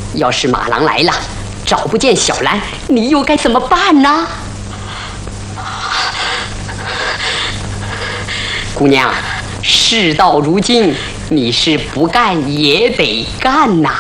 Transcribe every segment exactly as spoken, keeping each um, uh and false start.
要是马郎来了，找不见小兰，你又该怎么办呢？姑娘，事到如今，你是不干也得干呐。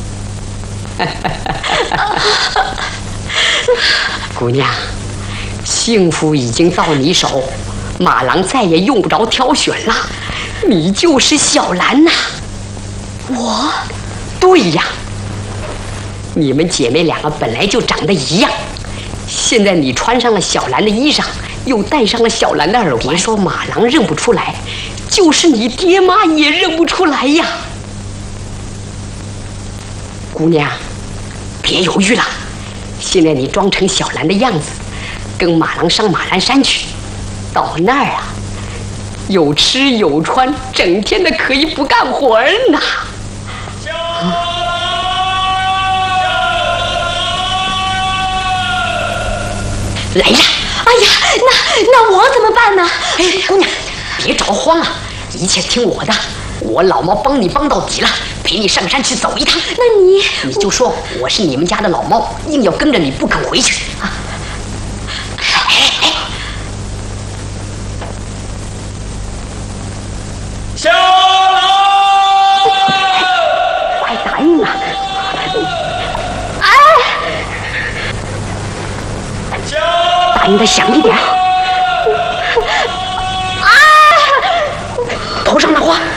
姑娘，幸福已经到你手，马郎再也用不着挑选了，你就是小兰呐。 我？ 对呀，你们姐妹两个本来就长得一样，现在你穿上了小兰的衣裳，又戴上了小兰的耳环，别说马郎认不出来，就是你爹妈也认不出来呀。姑娘，别犹豫了，现在你装成小兰的样子，跟马郎上马栏山去，到那儿啊，有吃有穿，整天的可以不干活呢。来呀！ 哎呀，那那我怎么办呢？ 哎，姑娘，别着慌啊，一切听我的，我老猫帮你帮到底了，陪你上山去走一趟。 那你你就说我是你们家的老猫，硬要跟着你不肯回去啊！哎哎， 小兰， 快答应啊！ 哎， 答应的响一点。 啊！ 头上的花。